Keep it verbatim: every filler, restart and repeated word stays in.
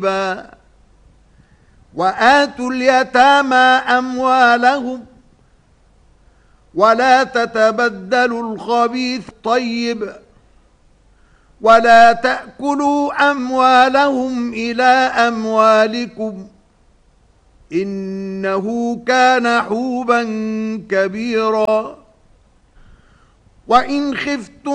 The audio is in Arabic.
وآتوا اليتامى أموالهم ولا تتبدلوا الخبيث طيب ولا تأكلوا أموالهم إلى أموالكم إنه كان حوبا كبيرا. وإن خفتم